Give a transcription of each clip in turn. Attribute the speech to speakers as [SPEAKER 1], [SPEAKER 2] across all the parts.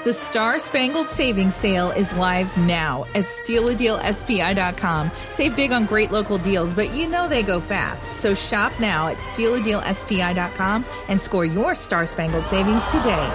[SPEAKER 1] The Star Spangled Savings Sale is live now at stealadealspi.com. Save big on great local deals, but you know they go fast. So shop now at stealadealspi.com and score your Star Spangled Savings today.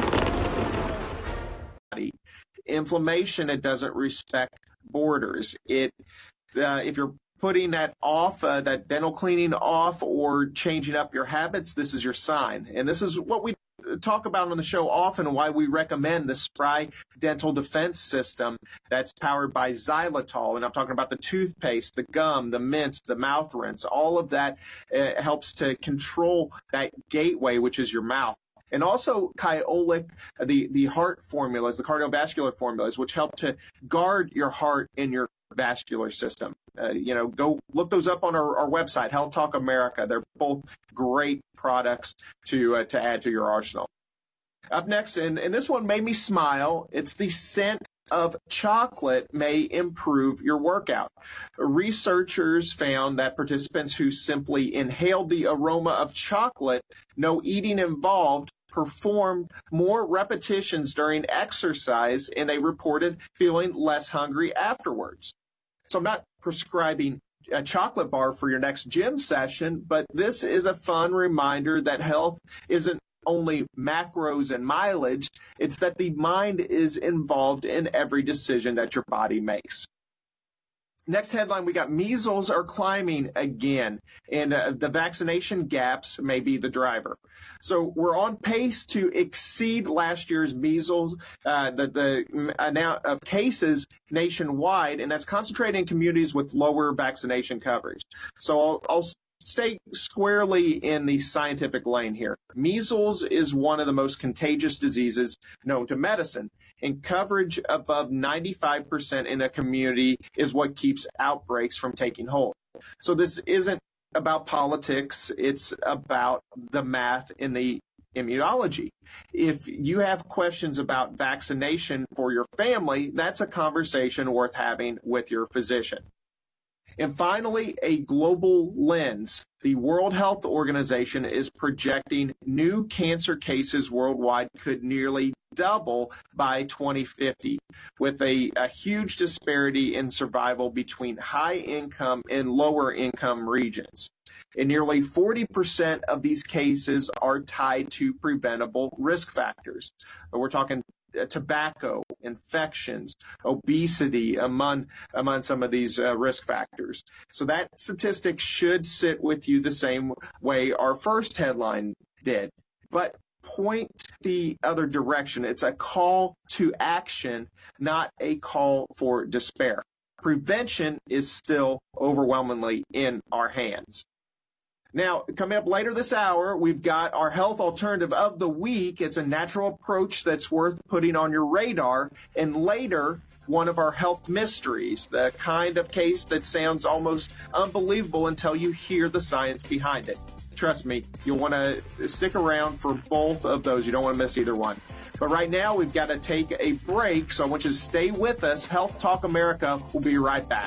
[SPEAKER 2] Inflammation, it doesn't respect borders. If you're putting that off, that dental cleaning off, or changing up your habits, this is your sign. And this is what we talk about on the show often, why we recommend the Spry Dental Defense System that's powered by xylitol. And I'm talking about the toothpaste, the gum, the mints, the mouth rinse. All of that helps to control that gateway, which is your mouth. And also Kyolic, the heart formulas, the cardiovascular formulas, which help to guard your heart and your vascular system. Go look those up on our website, Health Talk America. They're both great products to add to your arsenal. Up next, and this one made me smile, it's the scent of chocolate may improve your workout. Researchers found that participants who simply inhaled the aroma of chocolate, no eating involved, performed more repetitions during exercise, and they reported feeling less hungry afterwards. So I'm not prescribing a chocolate bar for your next gym session, but this is a fun reminder that health isn't only macros and mileage, it's that the mind is involved in every decision that your body makes. Next headline, we got measles are climbing again, and the vaccination gaps may be the driver. So we're on pace to exceed last year's measles, the amount of cases nationwide, and that's concentrated in communities with lower vaccination coverage. So I'll stay squarely in the scientific lane here. Measles is one of the most contagious diseases known to medicine, and coverage above 95% in a community is what keeps outbreaks from taking hold. So this isn't about politics, it's about the math in the immunology. If you have questions about vaccination for your family, that's a conversation worth having with your physician. And finally, a global lens. The World Health Organization is projecting new cancer cases worldwide could nearly double by 2050, with a huge disparity in survival between high-income and lower-income regions. And nearly 40% of these cases are tied to preventable risk factors. We're talking tobacco, infections, obesity among some of these risk factors. So that statistic should sit with you the same way our first headline did, but point the other direction. It's a call to action, not a call for despair. Prevention is still overwhelmingly in our hands. Now, coming up later this hour, we've got our health alternative of the week. It's a natural approach that's worth putting on your radar. And later, one of our health mysteries, the kind of case that sounds almost unbelievable until you hear the science behind it. Trust me, you'll want to stick around for both of those. You don't want to miss either one. But right now, we've got to take a break, so I want you to stay with us. Health Talk America will be right back.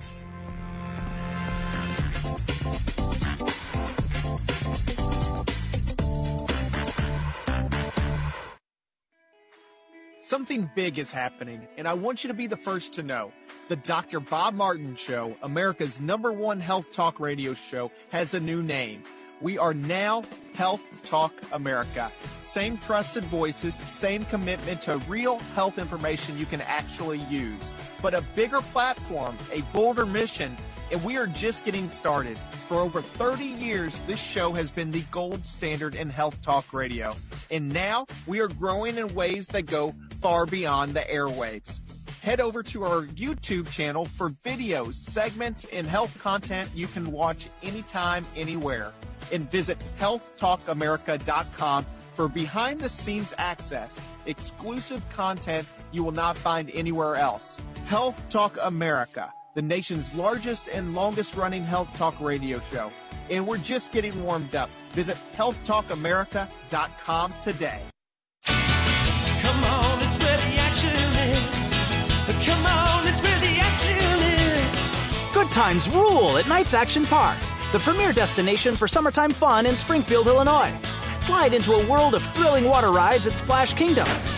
[SPEAKER 3] Something big is happening, and I want you to be the first to know. The Dr. Bob Martin Show, America's #1 health talk radio show, has a new name. We are now Health Talk America. Same trusted voices, same commitment to real health information you can actually use. But a bigger platform, a bolder mission, and we are just getting started. For over 30 years, this show has been the gold standard in health talk radio. And now we are growing in ways that go far beyond the airwaves. Head over to our YouTube channel for videos, segments, and health content you can watch anytime, anywhere. And visit healthtalkamerica.com for behind-the-scenes access, exclusive content you will not find anywhere else. Health Talk America, the nation's largest and longest-running health talk radio show. And we're just getting warmed up. Visit healthtalkamerica.com today.
[SPEAKER 4] Come on, it's where the action is. Come on, it's where the action is.
[SPEAKER 5] Good times rule at Knights Action Park, the premier destination for summertime fun in Springfield, Illinois. Slide into a world of thrilling water rides at Splash Kingdom.